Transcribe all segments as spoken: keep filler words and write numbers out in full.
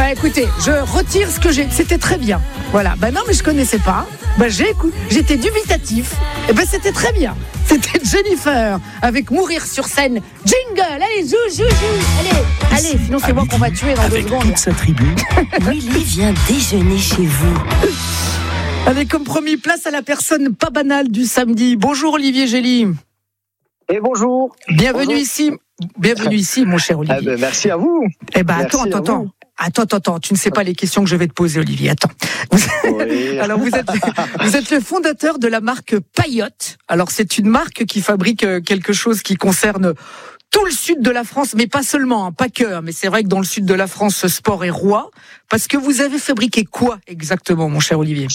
Bah écoutez, je retire ce que j'ai. C'était très bien. Voilà. Bah non, mais je connaissais pas. Bah j'ai écouté. J'étais dubitatif. Et ben c'était très bien. C'était Jennifer avec Mourir sur scène. Jingle. Allez, zou, zou, zou. Allez, allez. Sinon c'est moi qu'on va tuer dans deux avec secondes. toute sa tribu. Willy vient déjeuner chez vous. Avec comme promis, place à la personne pas banale du samedi. Bonjour Olivier Gély. Et bonjour. Bienvenue Bonjour. ici. Bienvenue ici, mon cher Olivier. Ah ben, merci à vous. Eh ben, Merci attends, à attends, attends. vous. Attends, attends, attends. Tu ne sais pas les questions que je vais te poser, Olivier. Attends. Vous... Oui. Alors, vous êtes, vous êtes le fondateur de la marque Payotte. Alors, c'est une marque qui fabrique quelque chose qui concerne tout le sud de la France, mais pas seulement, hein, pas que. Hein, mais c'est vrai que dans le sud de la France, ce sport est roi. Parce que vous avez fabriqué quoi exactement, mon cher Olivier?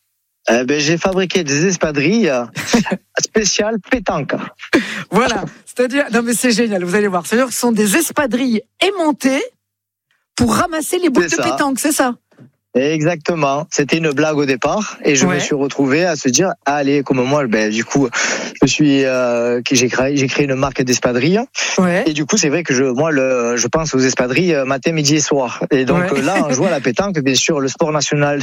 Eh ben, j'ai fabriqué des espadrilles spéciales pétanque. Voilà. C'est-à-dire, non mais c'est génial. Vous allez voir. C'est-à-dire que ce sont des espadrilles aimantées pour ramasser les boules de C'est ça. pétanque, c'est ça? Exactement. C'était une blague au départ et je Ouais. me suis retrouvé à se dire allez comme moi ben du coup je suis euh, j'ai créé j'ai créé une marque d'espadrilles Ouais. et du coup c'est vrai que je moi le je pense aux espadrilles euh, matin midi et soir et donc Ouais. euh, là on joue à la pétanque bien sûr le sport national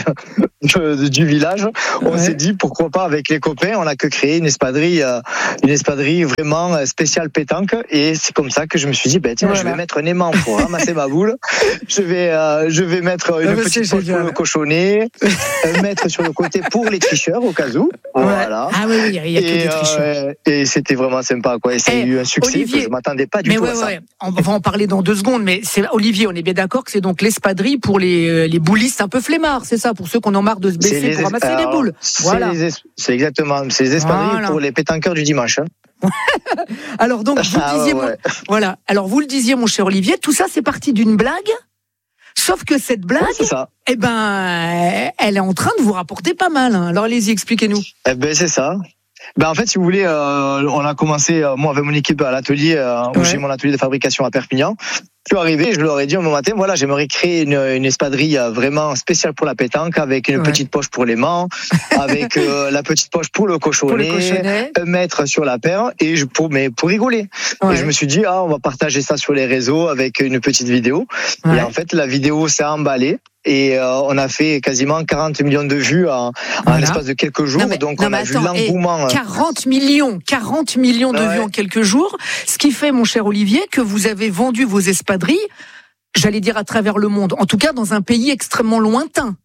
de- du village on Ouais. s'est dit pourquoi pas avec les copains on a que créé une espadrille euh, une espadrille vraiment euh, spéciale pétanque et c'est comme ça que je me suis dit ben tiens Voilà. je vais mettre un aimant pour ramasser ma boule je vais euh, je vais mettre une Ah, mais petite c'est poche génial. pour le cochonnet, euh, mettre sur le côté pour les tricheurs au cas où. Voilà. Ouais. Ah oui, oui, il y a que Et, des tricheurs. euh, et c'était vraiment sympa, quoi. Et ça a Eh, eu un succès Olivier, que je m'attendais pas du Mais tout ouais, à ça. ouais, on va en parler dans deux secondes. Mais c'est Olivier, on est bien d'accord que c'est donc l'espadrille pour les euh, les boulistes un peu flemmards, c'est ça, pour ceux qui en ont marre de se C'est baisser les pour es- ramasser les alors, boules. c'est Voilà. les es- C'est exactement, c'est les espadrilles Voilà. pour les pétanqueurs du dimanche. hein. Alors donc vous Ah, disiez, ouais, mon- ouais. voilà. Alors vous le disiez, mon cher Olivier, tout ça c'est parti d'une blague. Sauf que cette blague, Ouais, c'est ça. eh ben, elle est en train de vous rapporter pas mal. hein. Alors allez-y, expliquez-nous. Eh ben, c'est ça. Ben, en fait, si vous voulez, euh, on a commencé, euh, moi, avec mon équipe à l'atelier, euh, où Ouais. j'ai mon atelier de fabrication à Perpignan. Je suis arrivé, je leur ai dit au matin, voilà, j'aimerais créer une, une espadrille euh, vraiment spéciale pour la pétanque, avec une Ouais. petite poche pour l'aimant, avec euh, la petite poche pour le cochonnet, Pour le cochonnet. un mètre sur la paire, et je, pour, mais pour rigoler. Ouais. Et je me suis dit, ah, on va partager ça sur les réseaux avec une petite vidéo. Ouais. Et en fait, la vidéo s'est emballée. Et euh, on a fait quasiment quarante millions de vues en, en Voilà. l'espace de quelques jours. Non, mais- donc non, on mais a vu attends, et l'engouement. euh, quarante millions, quarante millions de Ouais. vues en quelques jours. Ce qui fait, mon cher Olivier, que vous avez vendu vos espadrilles, j'allais dire à travers le monde, en tout cas dans un pays extrêmement lointain.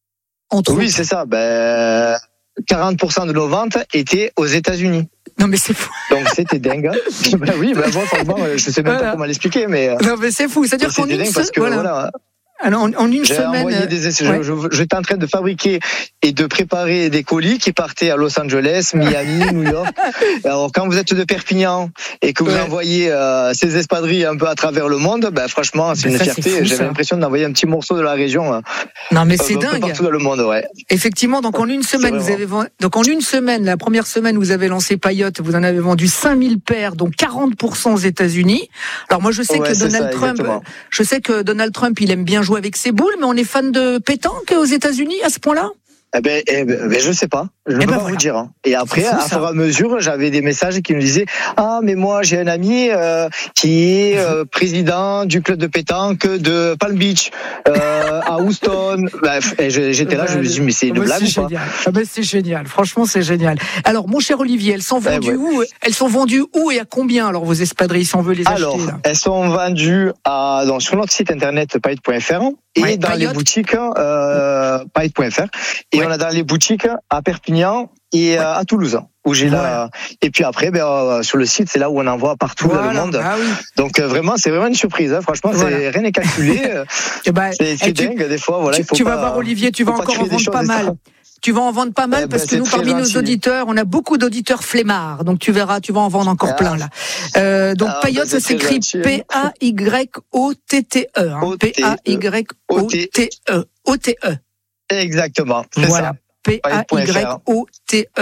Entre Oui, autres. c'est ça. Ben, quarante pour cent de nos ventes étaient aux États-Unis. Non, mais c'est fou. Donc c'était dingue. Ben oui, ben bon, franchement, je sais même Voilà. pas comment l'expliquer, mais euh, Non, mais c'est fou. C'est-à-dire qu'en c'était une, dingue se- parce que voilà. voilà, Alors, en, en une j'ai semaine. envoyé des essais. ouais. Je- je- J'étais en train de fabriquer et de préparer des colis qui partaient à Los Angeles, Miami, New York. Alors quand vous êtes de Perpignan et que vous Ouais. envoyez euh, ces espadrilles un peu à travers le monde, ben franchement, c'est Ben une ça, c'est fierté. fou, ça. J'avais l'impression d'envoyer un petit morceau de la région. euh, Non, mais un c'est peu dingue. partout dans le monde, ouais. Effectivement, donc en une semaine, vous vraiment. avez vendu, donc en une semaine, la première semaine, vous avez lancé Payotte, vous en avez vendu cinq mille paires, donc quarante pour cent aux États-Unis. Alors moi, je sais Ouais, que c'est Donald ça, Trump, exactement. je sais que Donald Trump, il aime bien jouer avec ses boules, mais on est fan de pétanque aux États-Unis à ce point-là. Eh ben, eh ben, ben, je sais pas. Je ne Eh peux ben, pas voilà. vous dire. hein. Et après, C'est fou, à ça. fur et à mesure, j'avais des messages qui me disaient ah mais moi j'ai un ami euh, qui est euh, président du club de pétanque de Palm Beach euh, à Houston. Bref, et je- j'étais là, je me suis dit mais c'est une Ah bah, blague c'est ou pas? génial. Ah bah, c'est génial. Franchement, c'est génial. Alors, mon cher Olivier, elles sont Eh vendues ouais. où Elles sont vendues où et à combien alors vos espadrilles si on veut les Alors, acheter là elles sont vendues à, donc, sur notre site internet payotte point f r et Ouais, dans Payotte. les boutiques euh, payotte point f r et Ouais. on a dans les boutiques à Perpignan et euh, à Toulouse où j'ai Voilà. la et puis après ben, euh, sur le site c'est là où on envoie partout dans le Voilà. monde. Ah oui. Donc euh, vraiment c'est vraiment une surprise hein. Franchement Voilà. c'est rien n'est calculé. euh, Eh ben, c'est c'est eh, tu- dingue des fois voilà tu, il faut tu pas, vas voir Olivier, tu vas faut pas encore en créer des vendre pas choses mal. extra. Tu vas en vendre pas mal Eh ben, parce que c'est nous, très parmi nos gentil. auditeurs, on a beaucoup d'auditeurs flemmards. Donc tu verras, tu vas en vendre encore Ah. plein là. Euh, donc Ah, Payotte, ben, c'est ça s'écrit très gentil. P A Y O T T E. hein. O T E. P A Y O T E. O T E. Exactement c'est Voilà. ça. P A Y O T E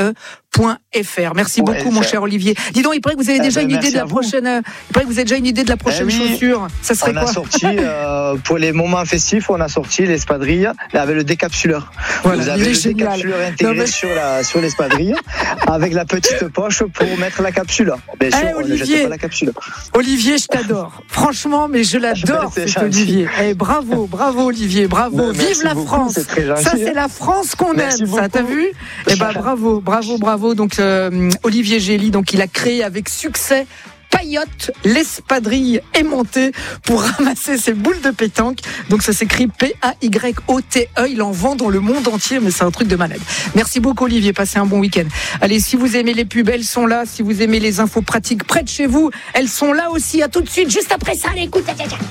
point f r. Merci Ouais, beaucoup, mon cher Olivier. Dis donc, il paraît que vous avez Eh déjà ben, une idée de la merci à vous. prochaine. euh, Il paraît que vous avez déjà une idée de la prochaine Eh oui. chaussure. Ça serait On a quoi? sorti, euh, pour les moments festifs, on a sorti l'espadrille avec le décapsuleur. Voilà, Vous il avez est le génial. décapsuleur intégré Non, mais- sur, la, sur l'espadrille avec la petite poche pour mettre la capsule. Bien sûr, Eh, on ne Olivier. jette pas la capsule. Olivier, je t'adore. Franchement, mais je l'adore, C'est cet gentil. Olivier. Eh, bravo, bravo, Olivier, bravo. Ben, Vive merci la beaucoup, France. c'est très gentil, Ça, c'est hein. la France qu'on Merci aime, ça, beaucoup. t'as vu? Eh ben, bravo, bravo, bravo. Donc, euh, Olivier Gély, donc, il a créé avec succès Payotte, l'espadrille aimantée pour ramasser ses boules de pétanque. Donc ça s'écrit P A Y O T E. Il en vend dans le monde entier, mais c'est un truc de malade. Merci beaucoup Olivier, passez un bon week-end. Allez, si vous aimez les pubs, elles sont là. Si vous aimez les infos pratiques près de chez vous, elles sont là aussi. À tout de suite, juste après ça, allez, écoute.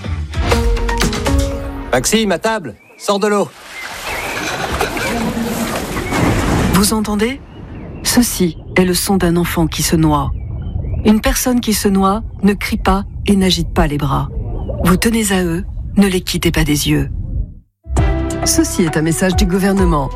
Maxime, à table, sors de l'eau. Vous entendez ? Ceci est le son d'un enfant qui se noie. Une personne qui se noie ne crie pas et n'agite pas les bras. Vous tenez à eux, ne les quittez pas des yeux. Ceci est un message du gouvernement.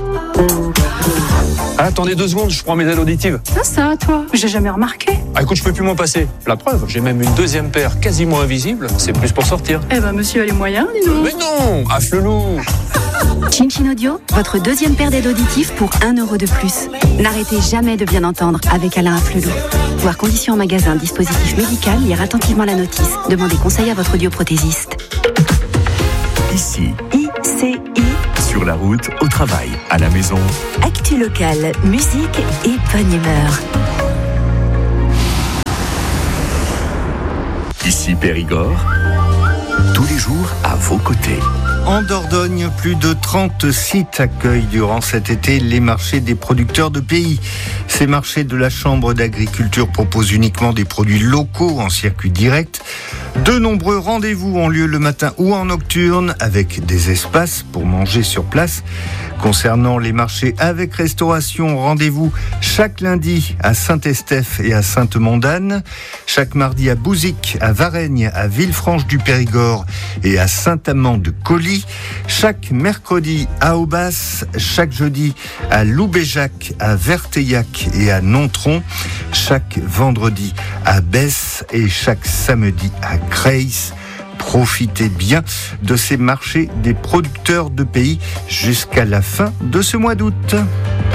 Ah, attendez deux secondes, je prends mes aides auditives. Ça, ça, toi, j'ai jamais remarqué. Ah, écoute, je peux plus m'en passer. La preuve, j'ai même une deuxième paire quasiment invisible. C'est plus pour sortir. Eh ben, monsieur a les moyens, dis donc. Mais non, afflelou. Chin Chin Audio, votre deuxième paire d'aides auditives pour un euro de plus. N'arrêtez jamais de bien entendre avec Alain Afflelou. Voir conditions en magasin, dispositif médical, lire attentivement la notice. Demandez conseil à votre audioprothésiste. Ici, I C I, sur la route, au travail, à la maison. actu locale, musique et bonne humeur. Ici Périgord, tous les jours à vos côtés. En Dordogne, plus de trente sites accueillent durant cet été les marchés des producteurs de pays. Ces marchés de la Chambre d'agriculture proposent uniquement des produits locaux en circuit direct. De nombreux rendez-vous ont lieu le matin ou en nocturne avec des espaces pour manger sur place. Concernant les marchés avec restauration, rendez-vous chaque lundi à Saint-Estèphe et à Sainte-Mondane, chaque mardi à Bouzic, à Varennes, à Villefranche-du-Périgord et à Saint-Amand-de-Colly, chaque mercredi à Aubas, chaque jeudi à Loubéjac, à Verteillac et à Nontron, chaque vendredi à Besse et chaque samedi à Creys. Profitez bien de ces marchés des producteurs de pays jusqu'à la fin de ce mois d'août.